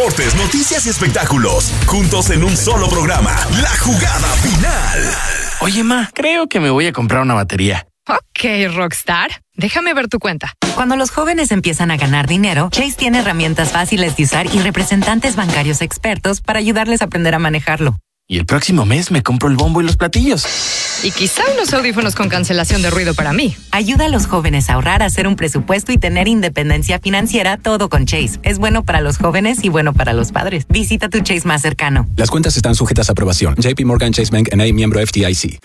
Deportes, noticias y espectáculos, juntos en un solo programa. La Jugada Final. Oye, ma, creo que me voy a comprar una batería. Ok, Rockstar. Déjame ver tu cuenta. Cuando los jóvenes empiezan a ganar dinero, Chase tiene herramientas fáciles de usar y representantes bancarios expertos para ayudarles a aprender a manejarlo. Y el próximo mes me compro el bombo y los platillos. Y quizá unos audífonos con cancelación de ruido para mí. Ayuda a los jóvenes a ahorrar, a hacer un presupuesto y tener independencia financiera, todo con Chase. Es bueno para los jóvenes y bueno para los padres. Visita tu Chase más cercano. Las cuentas están sujetas a aprobación. JP Morgan Chase Bank N.A., miembro FDIC.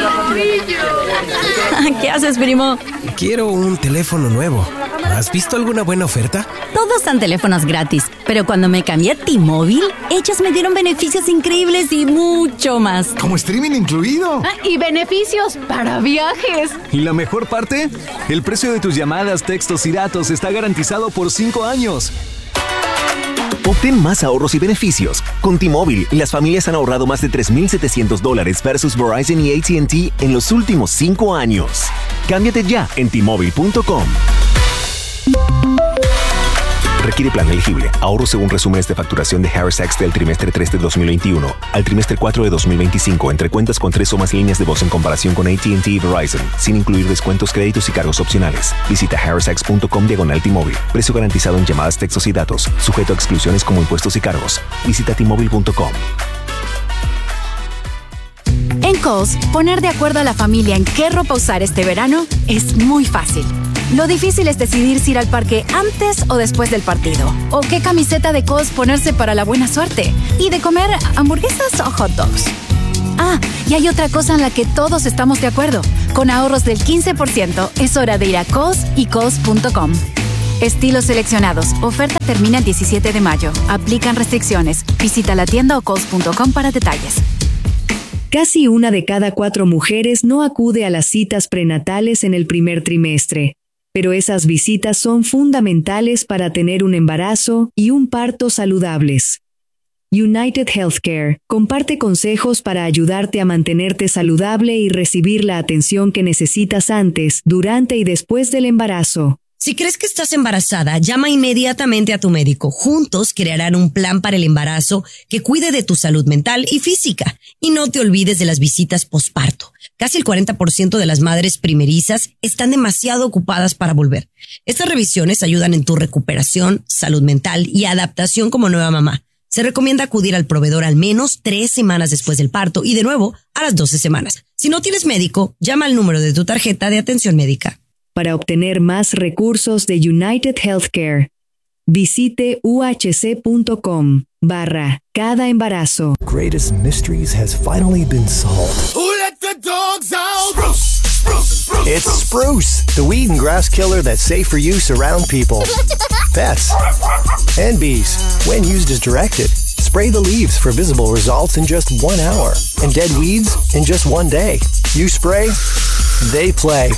¿Qué haces, primo? Quiero un teléfono nuevo. ¿Has visto alguna buena oferta? Todos dan teléfonos gratis, pero cuando me cambié a T-Mobile, ellos me dieron beneficios increíbles y mucho más. ¿Como streaming incluido? Y beneficios para viajes. Y la mejor parte, el precio de tus llamadas, textos y datos está garantizado por 5 años. Obtén más ahorros y beneficios. Con T-Mobile, las familias han ahorrado más de $3,700 versus Verizon y AT&T en los últimos 5 años. Cámbiate ya en T-Mobile.com. Requiere plan elegible. Ahorro según resúmenes de facturación de Harris X del trimestre 3 de 2021 al trimestre 4 de 2025 entre cuentas con 3 o más líneas de voz en comparación con AT&T y Verizon, sin incluir descuentos, créditos y cargos opcionales. Visita harrisx.com/T-Mobile. Precio garantizado en llamadas, textos y datos. Sujeto a exclusiones como impuestos y cargos. Visita T-Mobile.com. En Kohl's, poner de acuerdo a la familia en qué ropa usar este verano es muy fácil. Lo difícil es decidir si ir al parque antes o después del partido. O qué camiseta de Kohl's ponerse para la buena suerte. Y de comer hamburguesas o hot dogs. Ah, y hay otra cosa en la que todos estamos de acuerdo. Con ahorros del 15%, es hora de ir a Kohl's y Kohl's.com. Estilos seleccionados. Oferta termina el 17 de mayo. Aplican restricciones. Visita la tienda o Kohl's.com para detalles. Casi 1 de cada 4 mujeres no acude a las citas prenatales en el primer trimestre. Pero esas visitas son fundamentales para tener un embarazo y un parto saludables. United Healthcare comparte consejos para ayudarte a mantenerte saludable y recibir la atención que necesitas antes, durante y después del embarazo. Si crees que estás embarazada, llama inmediatamente a tu médico. Juntos crearán un plan para el embarazo que cuide de tu salud mental y física. Y no te olvides de las visitas posparto. Casi el 40% de las madres primerizas están demasiado ocupadas para volver. Estas revisiones ayudan en tu recuperación, salud mental y adaptación como nueva mamá. Se recomienda acudir al proveedor al menos 3 semanas después del parto y de nuevo a las 12 semanas. Si no tienes médico, llama al número de tu tarjeta de atención médica. Para obtener más recursos de United Healthcare, visite uhc.com/cada embarazo. Greatest mysteries has finally been solved. Who let the dogs out? Spruce, spruce, spruce. It's Spruce, the weed and grass killer that's safe for use around people, pets, and bees. When used as directed, spray the leaves for visible results in just 1 hour, and dead weeds in just 1 day. You spray, they play.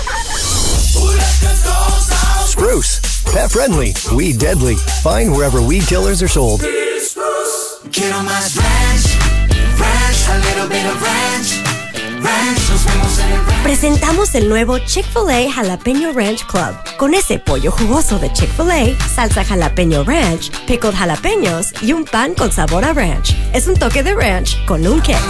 Spruce, pet friendly, weed deadly. Find wherever weed killers are sold. Quiero más ranch, ranch, a little bit of ranch, ranch, nos vemos en el ranch. Presentamos el nuevo Chick-fil-A Jalapeño Ranch Club. Con ese pollo jugoso de Chick-fil-A, salsa jalapeño ranch, pickled jalapeños y un pan con sabor a ranch. Es un toque de ranch con un kick.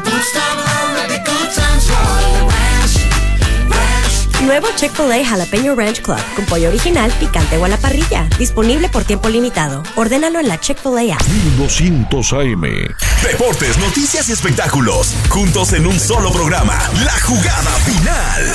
Nuevo Chick-fil-A Jalapeño Ranch Club con pollo original, picante o a la parrilla. Disponible por tiempo limitado. Ordénalo en la Chick-fil-A app. 1200 AM. Deportes, noticias y espectáculos. Juntos en un solo programa. La Jugada Final.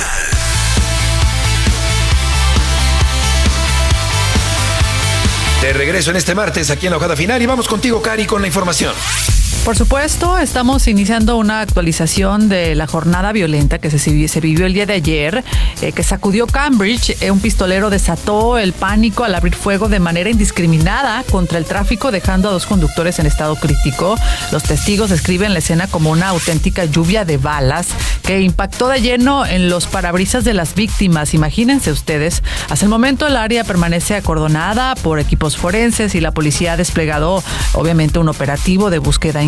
De regreso en este martes aquí en La Jugada Final y vamos contigo, Cari, con la información. Por supuesto, estamos iniciando una actualización de la jornada violenta que se vivió el día de ayer, que sacudió Cambridge. Un pistolero desató el pánico al abrir fuego de manera indiscriminada contra el tráfico, dejando a 2 conductores en estado crítico. Los testigos describen la escena como una auténtica lluvia de balas que impactó de lleno en los parabrisas de las víctimas. Imagínense ustedes, hasta el momento el área permanece acordonada por equipos forenses y la policía ha desplegado obviamente un operativo de búsqueda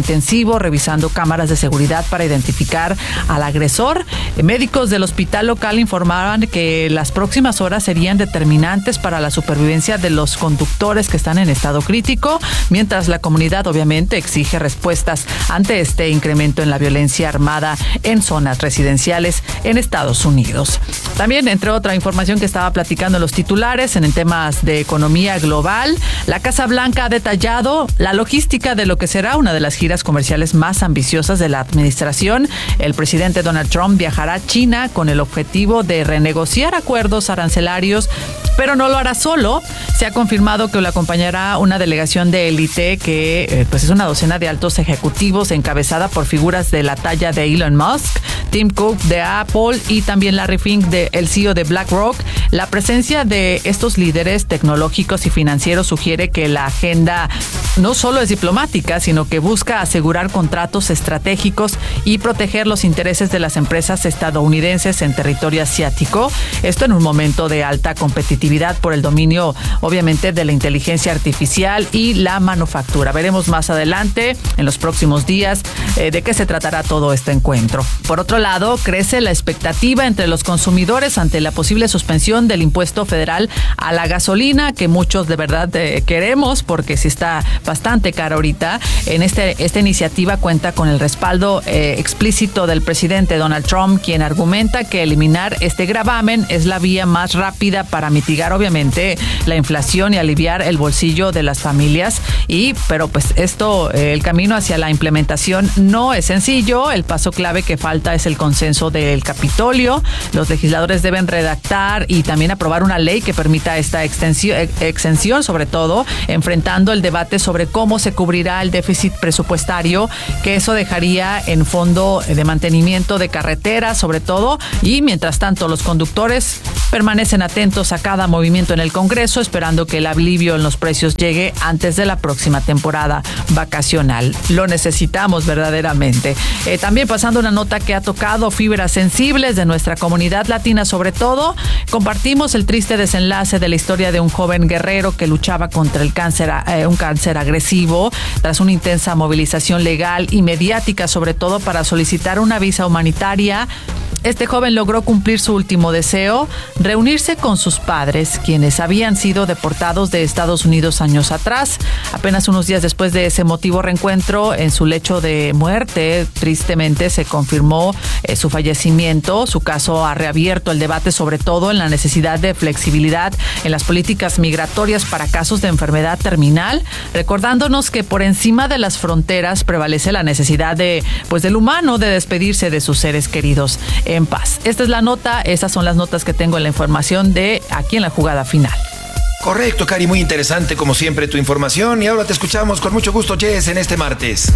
intensivo, revisando cámaras de seguridad para identificar al agresor. Médicos del hospital local informaban que las próximas horas serían determinantes para la supervivencia de los conductores que están en estado crítico, mientras la comunidad obviamente exige respuestas ante este incremento en la violencia armada en zonas residenciales en Estados Unidos. También, entre otra información que estaba platicando los titulares en temas de economía global, la Casa Blanca ha detallado la logística de lo que será una de las giras comerciales más ambiciosas de la administración. El presidente Donald Trump viajará a China con el objetivo de renegociar acuerdos arancelarios, pero no lo hará solo. Se ha confirmado que lo acompañará una delegación de élite que pues es una docena de altos ejecutivos encabezada por figuras de la talla de Elon Musk, Tim Cook de Apple y también Larry Fink, el CEO de BlackRock. La presencia de estos líderes tecnológicos y financieros sugiere que la agenda no solo es diplomática, sino que busca asegurar contratos estratégicos y proteger los intereses de las empresas estadounidenses en territorio asiático. Esto en un momento de alta competitividad por el dominio, obviamente, de la inteligencia artificial y la manufactura. Veremos más adelante, en los próximos días, de qué se tratará todo este encuentro. Por otro lado, crece la expectativa entre los consumidores ante la posible suspensión del impuesto federal a la gasolina, que muchos de verdad queremos, porque sí está bastante cara ahorita. Esta iniciativa cuenta con el respaldo explícito del presidente Donald Trump, quien argumenta que eliminar este gravamen es la vía más rápida para mitigar, obviamente, la inflación y aliviar el bolsillo de las familias. Pero pues el camino hacia la implementación no es sencillo. El paso clave que falta es el consenso del Capitolio. Los legisladores deben redactar y también aprobar una ley que permita esta exención, sobre todo enfrentando el debate sobre cómo se cubrirá el déficit presupuestario, que eso dejaría en fondo de mantenimiento de carreteras, sobre todo. Y mientras tanto, los conductores permanecen atentos a cada movimiento en el Congreso, esperando que el alivio en los precios llegue antes de la próxima temporada vacacional. Lo necesitamos verdaderamente. También pasando una nota que ha tocado fibras sensibles de nuestra comunidad latina, sobre todo, compartimos el triste desenlace de la historia de un joven guerrero que luchaba contra un cáncer agresivo tras una intensa movilización legal y mediática, sobre todo para solicitar una visa humanitaria. Este joven logró cumplir su último deseo, reunirse con sus padres, quienes habían sido deportados de Estados Unidos años atrás. Apenas unos días después de ese emotivo reencuentro, en su lecho de muerte, tristemente se confirmó su fallecimiento. Su caso ha reabierto el debate, sobre todo en la necesidad de flexibilidad en las políticas migratorias para casos de enfermedad terminal, recordándonos que por encima de las fronteras prevalece la necesidad del humano de despedirse de sus seres queridos en paz. Esta es la nota, esas son las notas que tengo en la información de aquí en la jugada final. Correcto, Cari, muy interesante como siempre tu información, y ahora te escuchamos con mucho gusto, Jess, en este martes.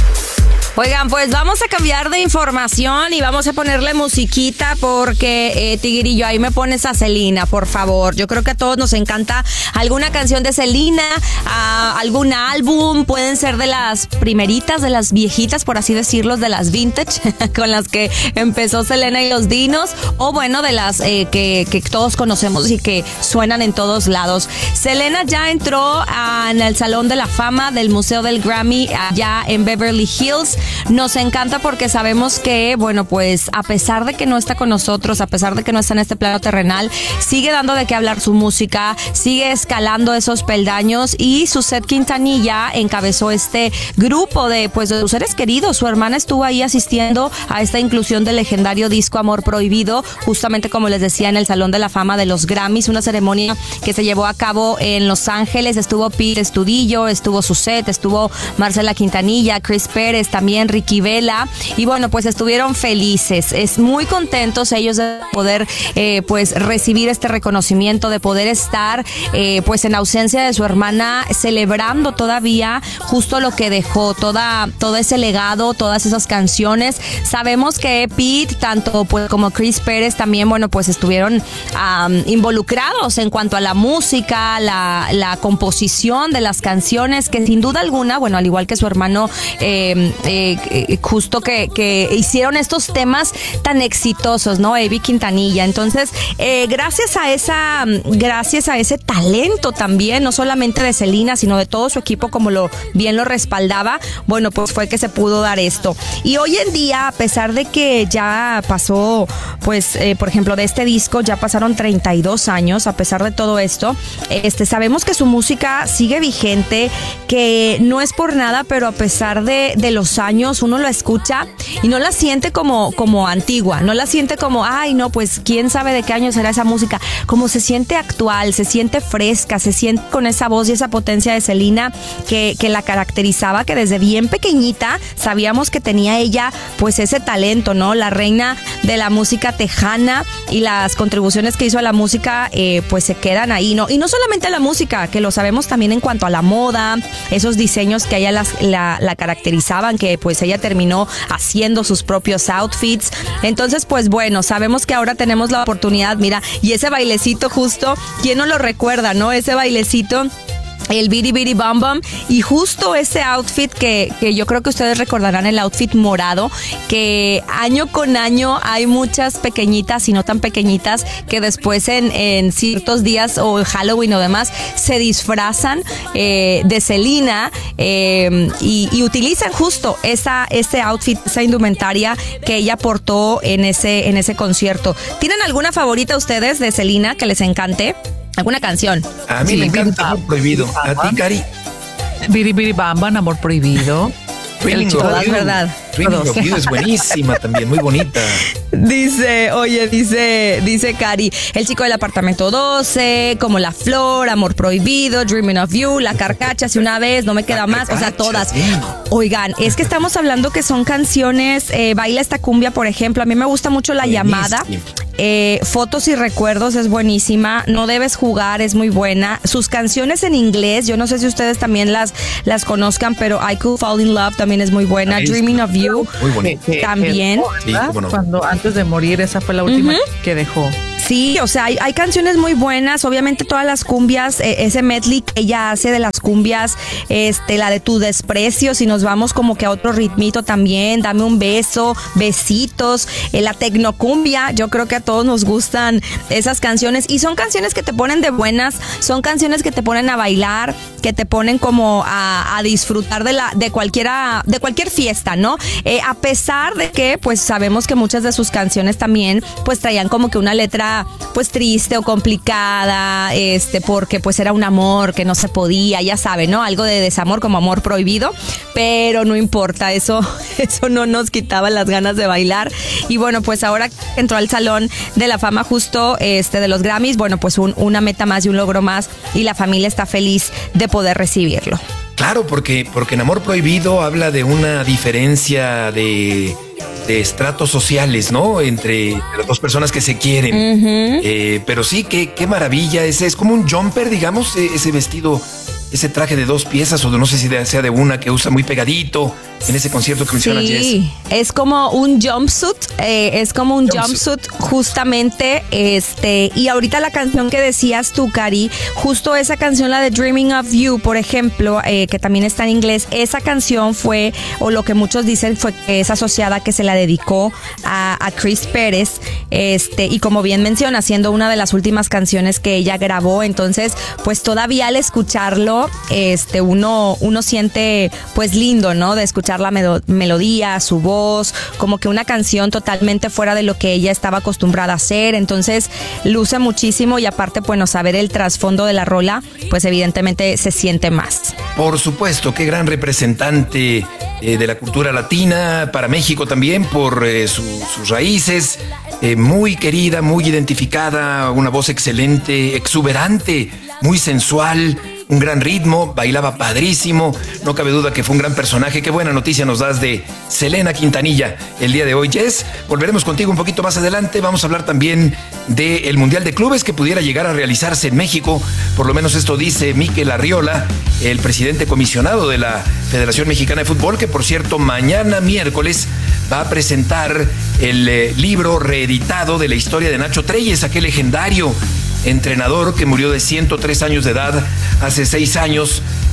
Oigan, pues vamos a cambiar de información y vamos a ponerle musiquita porque, Tigrillo, ahí me pones a Selena, por favor. Yo creo que a todos nos encanta alguna canción de Selena, algún álbum, pueden ser de las primeritas, de las viejitas, por así decirlo, de las vintage, con las que empezó Selena y los Dinos, o bueno, de las que todos conocemos y que suenan en todos lados. Selena ya entró en el Salón de la Fama del Museo del Grammy allá en Beverly Hills. Nos encanta porque sabemos que, bueno, pues a pesar de que no está con nosotros, a pesar de que no está en este plano terrenal, sigue dando de qué hablar su música, sigue escalando esos peldaños, y Suzette Quintanilla encabezó este grupo de sus seres queridos. Su hermana estuvo ahí asistiendo a esta inclusión del legendario disco Amor Prohibido, justamente como les decía, en el Salón de la Fama de los Grammys, una ceremonia que se llevó a cabo en Los Ángeles. Estuvo Pete Estudillo, estuvo Suzette, estuvo Marcela Quintanilla, Chris Pérez, también Ricky Vela, y bueno, pues estuvieron felices, muy contentos ellos de poder recibir este reconocimiento, de poder estar en ausencia de su hermana, celebrando todavía justo lo que dejó, todo ese legado, todas esas canciones. Sabemos que Pete, tanto como Chris Pérez también, bueno, pues estuvieron involucrados en cuanto a la música, la composición de las canciones, que sin duda alguna, bueno, al igual que su hermano justo que hicieron estos temas tan exitosos, ¿no? Evi Quintanilla. Entonces, gracias a ese talento también, no solamente de Selena, sino de todo su equipo, como bien lo respaldaba, bueno, pues fue que se pudo dar esto. Y hoy en día, a pesar de que ya pasó, pues, por ejemplo, de este disco ya pasaron 32 años, a pesar de todo esto, sabemos que su música sigue vigente, que no es por nada, pero a pesar de los años, uno la escucha y no la siente como antigua, no la siente como, ay, no, pues, quién sabe de qué año será esa música, como se siente actual, se siente fresca, se siente con esa voz y esa potencia de Selena que la caracterizaba, que desde bien pequeñita sabíamos que tenía ella, pues, ese talento, ¿no? La reina de la música tejana, y las contribuciones que hizo a la música, pues se quedan ahí, ¿no? Y no solamente la música, que lo sabemos también en cuanto a la moda, esos diseños que a ella la caracterizaban, que pues ella terminó haciendo sus propios outfits. Entonces, pues bueno, sabemos que ahora tenemos la oportunidad, mira, y ese bailecito justo, ¿quién no lo recuerda, no? Ese bailecito, el Bidi Bidi Bam Bam, y justo ese outfit que yo creo que ustedes recordarán, el outfit morado, que año con año hay muchas pequeñitas y no tan pequeñitas que después en ciertos días o Halloween o demás se disfrazan de Selena y utilizan justo ese outfit, esa indumentaria que ella portó en ese concierto. ¿Tienen alguna favorita ustedes de Selena que les encante? ¿Alguna canción? A mí me encanta Amor Prohibido. ¿A ti, Cari? Bidi Bidi Bam Bam, Amor Prohibido. Dreaming of You. ¿Verdad? Dreaming of You es buenísima también, muy bonita. Dice Cari, El chico del apartamento 12, Como la flor, Amor prohibido, Dreaming of You, La carcacha, Si una vez, No me queda más, o sea, todas. Sí. Oigan, es que estamos hablando que son canciones, Baila esta cumbia, por ejemplo, a mí me gusta mucho La llamada. Fotos y recuerdos es buenísima, No debes jugar es muy buena. Sus canciones en inglés, yo no sé si ustedes también las conozcan, pero I Could Fall in Love también es muy buena. Dreaming of You muy bonito. También. Sí, cómo no. Cuando antes de morir, esa fue la última que dejó. Sí, o sea, hay canciones muy buenas, obviamente todas las cumbias, ese medley que ella hace de las cumbias, la de Tu desprecio, si nos vamos como que a otro ritmito también, Dame un beso, Besitos, la tecnocumbia, yo creo que a todos nos gustan esas canciones, y son canciones que te ponen de buenas, son canciones que te ponen a bailar, que te ponen como a disfrutar de cualquier fiesta, ¿no? A pesar de que pues sabemos que muchas de sus canciones también pues traían como que una letra pues triste o complicada, porque pues era un amor que no se podía, ya saben, ¿no? Algo de desamor como Amor prohibido, pero no importa, eso no nos quitaba las ganas de bailar. Y bueno, pues ahora entró al Salón de la Fama justo de los Grammys, bueno, pues una meta más y un logro más, y la familia está feliz de poder recibirlo. Claro, porque en Amor prohibido habla de una diferencia de estratos sociales, ¿no? Entre las dos personas que se quieren. Pero sí, qué maravilla. Es como un jumper, digamos, ese vestido, ese traje de 2 piezas, o no sé si sea de una, que usa muy pegadito en ese concierto que menciona Jess. Sí, es como un jumpsuit, jumpsuit justamente, y ahorita la canción que decías tú, Cari, justo esa canción, la de Dreaming of You, por ejemplo, que también está en inglés, esa canción fue, o lo que muchos dicen fue que es asociada, que se la dedicó a Chris Pérez, y como bien menciona, siendo una de las últimas canciones que ella grabó, entonces, pues todavía al escucharlo, uno siente, pues lindo, ¿no? De escuchar la melodía, su voz, como que una canción totalmente fuera de lo que ella estaba acostumbrada a hacer, entonces luce muchísimo, y aparte, bueno, saber el trasfondo de la rola, pues evidentemente se siente más. Por supuesto, qué gran representante de la cultura latina para México también, por sus raíces, muy querida, muy identificada, una voz excelente, exuberante, muy sensual, un gran ritmo, bailaba padrísimo, no cabe duda que fue un gran personaje. Qué buena noticia nos das de Selena Quintanilla el día de hoy, Jess. Volveremos contigo un poquito más adelante, vamos a hablar también del Mundial de Clubes que pudiera llegar a realizarse en México, por lo menos esto dice Mikel Arriola, el presidente comisionado de la Federación Mexicana de Fútbol, que por cierto mañana miércoles va a presentar el libro reeditado de la historia de Nacho Treyes, aquel legendario entrenador que murió de 103 años de edad hace 6 años,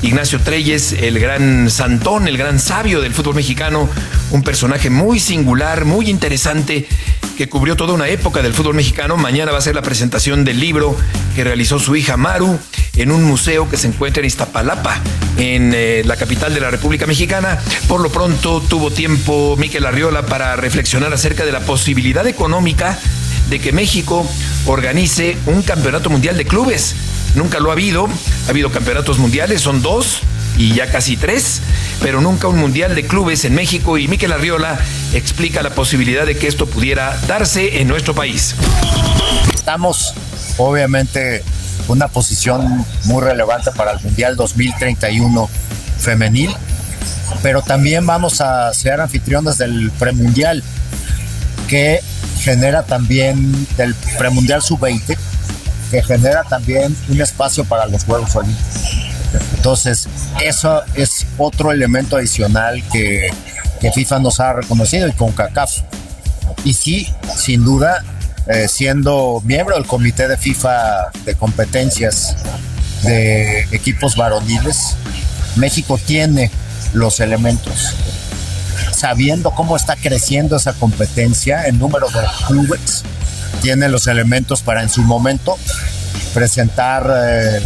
Ignacio Treyes, el gran santón, el gran sabio del fútbol mexicano, un personaje muy singular, muy interesante, que cubrió toda una época del fútbol mexicano. Mañana va a ser la presentación del libro que realizó su hija Maru en un museo que se encuentra en Iztapalapa, en la capital de la República Mexicana. Por lo pronto tuvo tiempo Mikel Arriola para reflexionar acerca de la posibilidad económica de que México organice un campeonato mundial de clubes. Nunca lo ha habido campeonatos mundiales, son 2 y ya casi 3, pero nunca un mundial de clubes en México, y Mikel Arriola explica la posibilidad de que esto pudiera darse en nuestro país. Estamos obviamente en una posición muy relevante para el Mundial 2031 femenil, pero también vamos a ser anfitriones del premundial, que genera también, del premundial sub-20, que genera también un espacio para los Juegos Olímpicos. Entonces, eso es otro elemento adicional que FIFA nos ha reconocido, y CONCACAF. Y sí, sin duda, siendo miembro del comité de FIFA de competencias de equipos varoniles, México tiene los elementos. Sabiendo cómo está creciendo esa competencia en número de clubes, tiene los elementos para en su momento presentar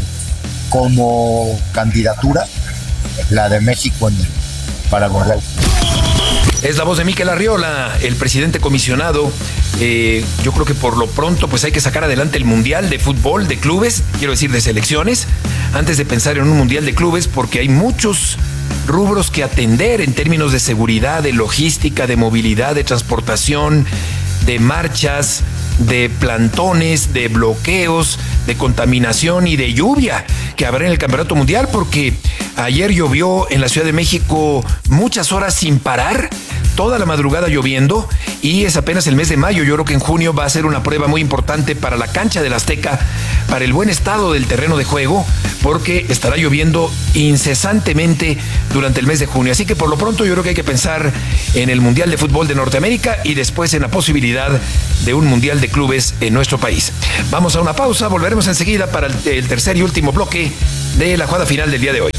como candidatura la de México para el Mundial. Es la voz de Mikel Arriola, el presidente comisionado. Yo creo que por lo pronto pues hay que sacar adelante el Mundial de Fútbol de clubes, quiero decir de selecciones, antes de pensar en un Mundial de clubes, porque hay muchos rubros que atender en términos de seguridad, de logística, de movilidad, de transportación, de marchas, de plantones, de bloqueos, de contaminación y de lluvia que habrá en el Campeonato Mundial, porque ayer llovió en la Ciudad de México muchas horas sin parar, toda la madrugada lloviendo, y es apenas el mes de mayo. Yo creo que en junio va a ser una prueba muy importante para la cancha del Azteca, para el buen estado del terreno de juego, porque estará lloviendo incesantemente durante el mes de junio. Así que por lo pronto yo creo que hay que pensar en el Mundial de Fútbol de Norteamérica y después en la posibilidad de un Mundial de clubes en nuestro país. Vamos a una pausa, volveremos enseguida para el tercer y último bloque de la jugada final del día de hoy.